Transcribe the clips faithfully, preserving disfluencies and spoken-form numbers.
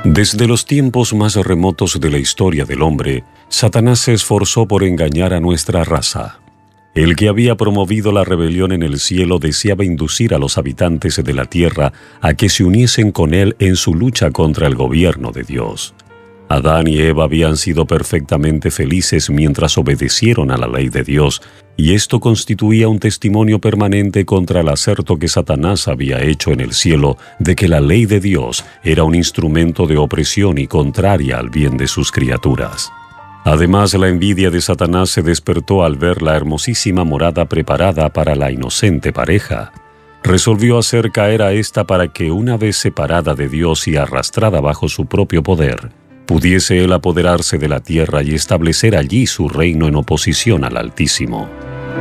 Desde los tiempos más remotos de la historia del hombre, Satanás se esforzó por engañar a nuestra raza. El que había promovido la rebelión en el cielo deseaba inducir a los habitantes de la tierra a que se uniesen con él en su lucha contra el gobierno de Dios. Adán y Eva habían sido perfectamente felices mientras obedecieron a la ley de Dios, y esto constituía un testimonio permanente contra el aserto que Satanás había hecho en el cielo de que la ley de Dios era un instrumento de opresión y contraria al bien de sus criaturas. Además, la envidia de Satanás se despertó al ver la hermosísima morada preparada para la inocente pareja. Resolvió hacer caer a ésta para que, una vez separada de Dios y arrastrada bajo su propio poder, pudiese él apoderarse de la tierra y establecer allí su reino en oposición al Altísimo.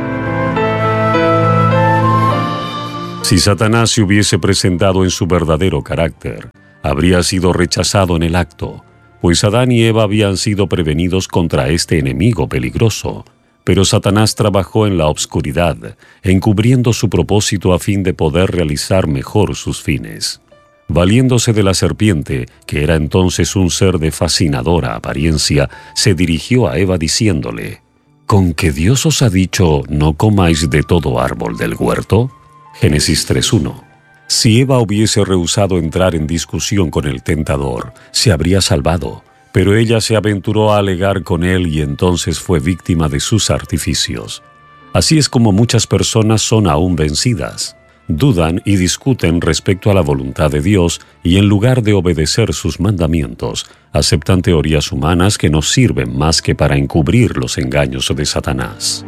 Si Satanás se hubiese presentado en su verdadero carácter, habría sido rechazado en el acto, pues Adán y Eva habían sido prevenidos contra este enemigo peligroso, pero Satanás trabajó en la obscuridad, encubriendo su propósito a fin de poder realizar mejor sus fines. Valiéndose de la serpiente, que era entonces un ser de fascinadora apariencia, se dirigió a Eva diciéndole: ¿Con que Dios os ha dicho, no comáis de todo árbol del huerto? Génesis tres uno. Si Eva hubiese rehusado entrar en discusión con el tentador, se habría salvado, pero ella se aventuró a alegar con él y entonces fue víctima de sus artificios. Así es como muchas personas son aún vencidas. Dudan y discuten respecto a la voluntad de Dios y en lugar de obedecer sus mandamientos, aceptan teorías humanas que no sirven más que para encubrir los engaños de Satanás.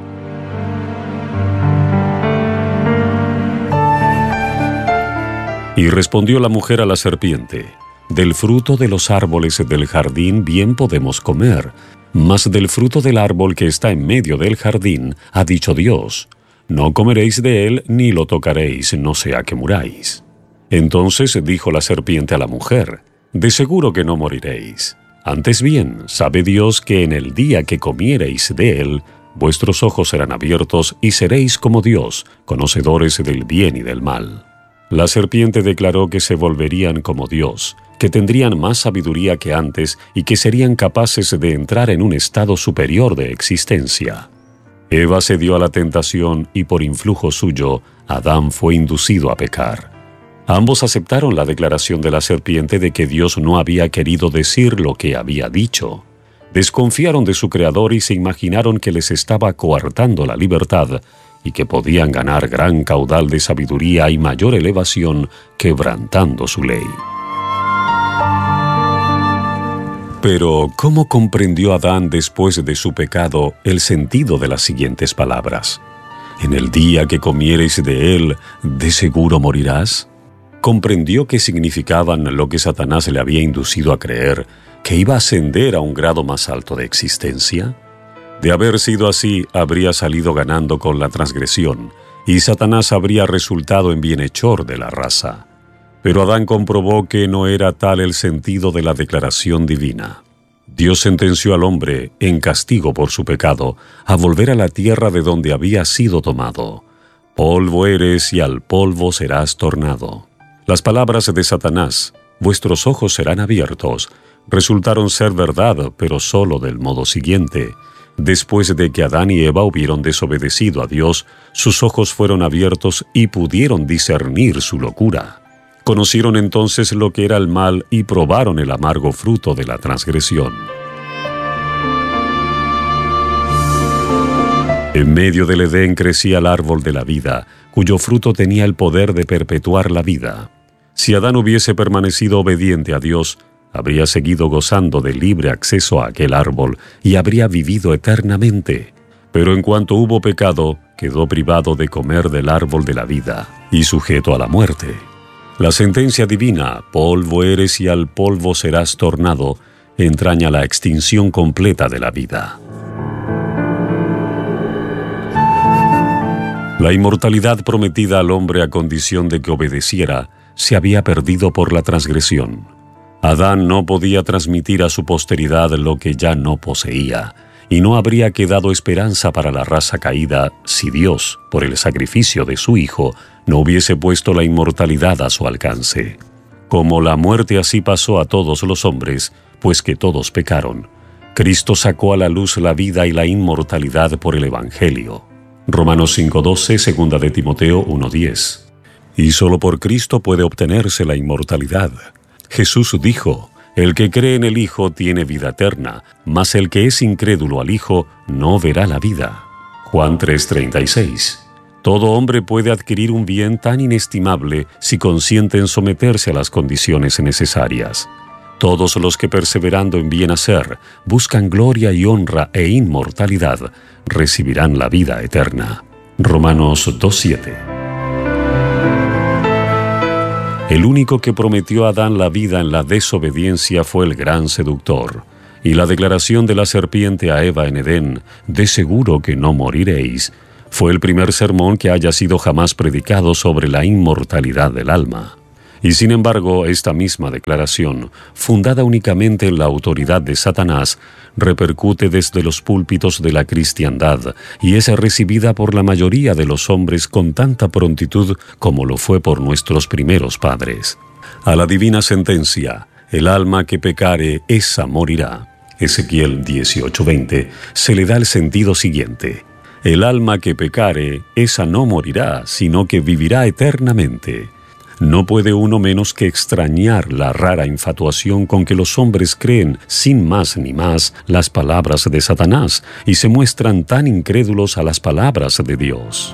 Y respondió la mujer a la serpiente: Del fruto de los árboles del jardín bien podemos comer, mas del fruto del árbol que está en medio del jardín, ha dicho Dios: No comeréis de él ni lo tocaréis, no sea que muráis. Entonces dijo la serpiente a la mujer: De seguro que no moriréis. Antes bien, sabe Dios que en el día que comiereis de él, vuestros ojos serán abiertos y seréis como Dios, conocedores del bien y del mal. La serpiente declaró que se volverían como Dios, que tendrían más sabiduría que antes y que serían capaces de entrar en un estado superior de existencia. Eva cedió a la tentación y por influjo suyo, Adán fue inducido a pecar. Ambos aceptaron la declaración de la serpiente de que Dios no había querido decir lo que había dicho. Desconfiaron de su Creador y se imaginaron que les estaba coartando la libertad y que podían ganar gran caudal de sabiduría y mayor elevación quebrantando su ley. Pero, ¿cómo comprendió Adán después de su pecado el sentido de las siguientes palabras? En el día que comiereis de él, ¿de seguro morirás? ¿Comprendió qué significaban lo que Satanás le había inducido a creer, que iba a ascender a un grado más alto de existencia? De haber sido así, habría salido ganando con la transgresión, y Satanás habría resultado en bienhechor de la raza. Pero Adán comprobó que no era tal el sentido de la declaración divina. Dios sentenció al hombre, en castigo por su pecado, a volver a la tierra de donde había sido tomado. Polvo eres y al polvo serás tornado. Las palabras de Satanás, vuestros ojos serán abiertos, resultaron ser verdad, pero solo del modo siguiente. Después de que Adán y Eva hubieron desobedecido a Dios, sus ojos fueron abiertos y pudieron discernir su locura. Conocieron entonces lo que era el mal y probaron el amargo fruto de la transgresión. En medio del Edén crecía el árbol de la vida, cuyo fruto tenía el poder de perpetuar la vida. Si Adán hubiese permanecido obediente a Dios, habría seguido gozando de libre acceso a aquel árbol y habría vivido eternamente. Pero en cuanto hubo pecado, quedó privado de comer del árbol de la vida y sujeto a la muerte. La sentencia divina, polvo eres y al polvo serás tornado, entraña la extinción completa de la vida. La inmortalidad prometida al hombre a condición de que obedeciera, se había perdido por la transgresión. Adán no podía transmitir a su posteridad lo que ya no poseía, y no habría quedado esperanza para la raza caída si Dios, por el sacrificio de su Hijo, no hubiese puesto la inmortalidad a su alcance. Como la muerte así pasó a todos los hombres, pues que todos pecaron. Cristo sacó a la luz la vida y la inmortalidad por el Evangelio. Romanos cinco doce, segunda de Timoteo uno diez. Y solo por Cristo puede obtenerse la inmortalidad. Jesús dijo: el que cree en el Hijo tiene vida eterna, mas el que es incrédulo al Hijo no verá la vida. Juan tres treinta y seis. Todo hombre puede adquirir un bien tan inestimable si consiente en someterse a las condiciones necesarias. Todos los que perseverando en bien hacer, buscan gloria y honra e inmortalidad, recibirán la vida eterna. Romanos dos siete. El único que prometió a Adán la vida en la desobediencia fue el gran seductor. Y la declaración de la serpiente a Eva en Edén, de seguro que no moriréis, fue el primer sermón que haya sido jamás predicado sobre la inmortalidad del alma. Y sin embargo, esta misma declaración, fundada únicamente en la autoridad de Satanás, repercute desde los púlpitos de la cristiandad y es recibida por la mayoría de los hombres con tanta prontitud como lo fue por nuestros primeros padres. A la divina sentencia, el alma que pecare, esa morirá. Ezequiel dieciocho veinte, se le da el sentido siguiente: el alma que pecare, esa no morirá, sino que vivirá eternamente. No puede uno menos que extrañar la rara infatuación con que los hombres creen, sin más ni más, las palabras de Satanás y se muestran tan incrédulos a las palabras de Dios.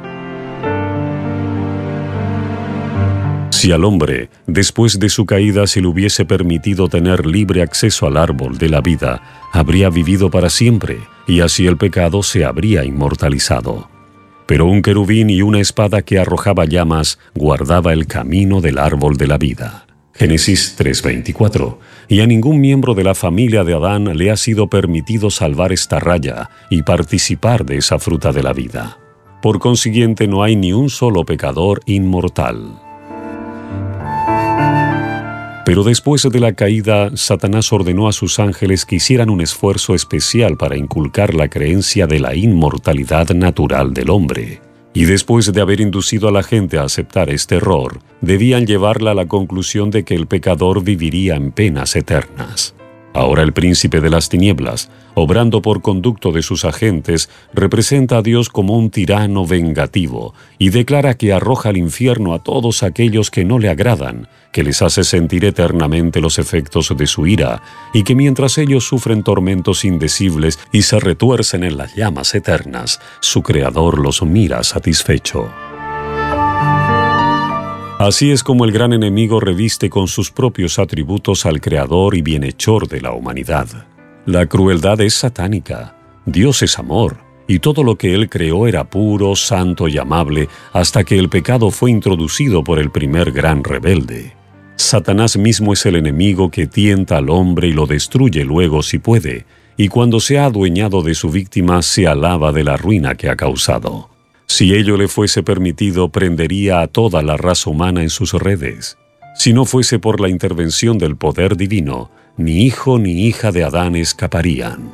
Si al hombre, después de su caída, se le hubiese permitido tener libre acceso al árbol de la vida, habría vivido para siempre, y así el pecado se habría inmortalizado. Pero un querubín y una espada que arrojaba llamas guardaba el camino del árbol de la vida. Génesis tres veinticuatro. Y a ningún miembro de la familia de Adán le ha sido permitido salvar esta raya y participar de esa fruta de la vida. Por consiguiente, no hay ni un solo pecador inmortal. Pero después de la caída, Satanás ordenó a sus ángeles que hicieran un esfuerzo especial para inculcar la creencia de la inmortalidad natural del hombre. Y después de haber inducido a la gente a aceptar este error, debían llevarla a la conclusión de que el pecador viviría en penas eternas. Ahora el príncipe de las tinieblas, obrando por conducto de sus agentes, representa a Dios como un tirano vengativo y declara que arroja al infierno a todos aquellos que no le agradan, que les hace sentir eternamente los efectos de su ira y que mientras ellos sufren tormentos indecibles y se retuercen en las llamas eternas, su Creador los mira satisfecho. Así es como el gran enemigo reviste con sus propios atributos al Creador y bienhechor de la humanidad. La crueldad es satánica, Dios es amor, y todo lo que Él creó era puro, santo y amable hasta que el pecado fue introducido por el primer gran rebelde. Satanás mismo es el enemigo que tienta al hombre y lo destruye luego si puede, y cuando se ha adueñado de su víctima se alaba de la ruina que ha causado. Si ello le fuese permitido, prendería a toda la raza humana en sus redes. Si no fuese por la intervención del poder divino, ni hijo ni hija de Adán escaparían.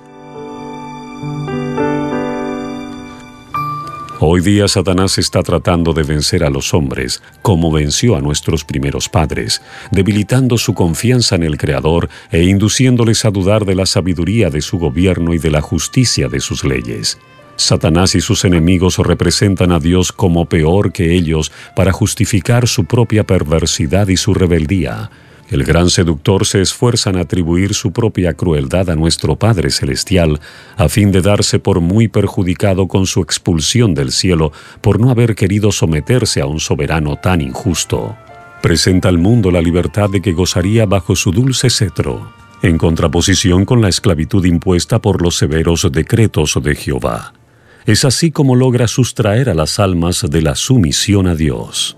Hoy día Satanás está tratando de vencer a los hombres, como venció a nuestros primeros padres, debilitando su confianza en el Creador e induciéndoles a dudar de la sabiduría de su gobierno y de la justicia de sus leyes. Satanás y sus enemigos representan a Dios como peor que ellos para justificar su propia perversidad y su rebeldía. El gran seductor se esfuerza en atribuir su propia crueldad a nuestro Padre Celestial, a fin de darse por muy perjudicado con su expulsión del cielo por no haber querido someterse a un soberano tan injusto. Presenta al mundo la libertad de que gozaría bajo su dulce cetro, en contraposición con la esclavitud impuesta por los severos decretos de Jehová. Es así como logra sustraer a las almas de la sumisión a Dios.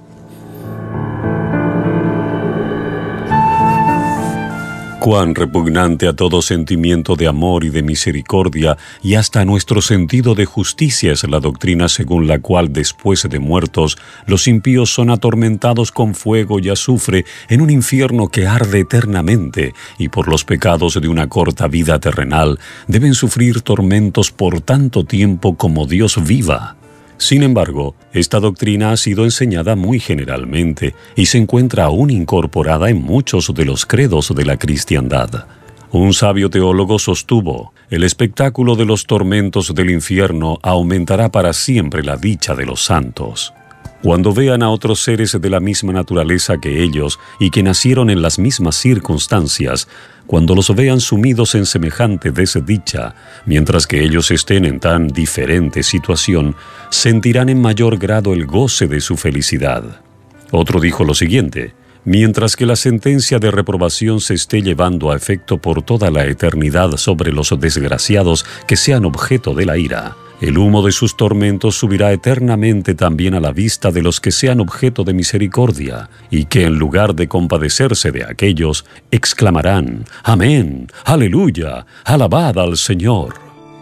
Cuán repugnante a todo sentimiento de amor y de misericordia y hasta a nuestro sentido de justicia es la doctrina según la cual después de muertos los impíos son atormentados con fuego y azufre en un infierno que arde eternamente y por los pecados de una corta vida terrenal deben sufrir tormentos por tanto tiempo como Dios viva. Sin embargo, esta doctrina ha sido enseñada muy generalmente y se encuentra aún incorporada en muchos de los credos de la cristiandad. Un sabio teólogo sostuvo: el espectáculo de los tormentos del infierno aumentará para siempre la dicha de los santos. Cuando vean a otros seres de la misma naturaleza que ellos y que nacieron en las mismas circunstancias, cuando los vean sumidos en semejante desdicha, mientras que ellos estén en tan diferente situación, sentirán en mayor grado el goce de su felicidad. Otro dijo lo siguiente: mientras que la sentencia de reprobación se esté llevando a efecto por toda la eternidad sobre los desgraciados que sean objeto de la ira, el humo de sus tormentos subirá eternamente también a la vista de los que sean objeto de misericordia, y que en lugar de compadecerse de aquellos, exclamarán: Amén, aleluya, alabad al Señor.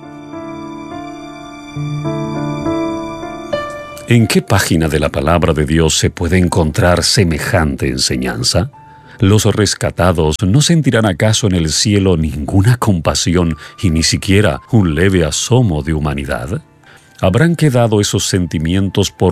¿En qué página de la palabra de Dios se puede encontrar semejante enseñanza? ¿Los rescatados no sentirán acaso en el cielo ninguna compasión y ni siquiera un leve asomo de humanidad? ¿Habrán quedado esos sentimientos por